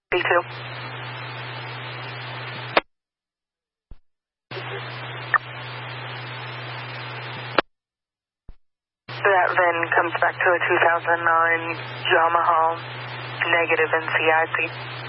B2. That then comes back to a 2009 Yamaha negative NCIP.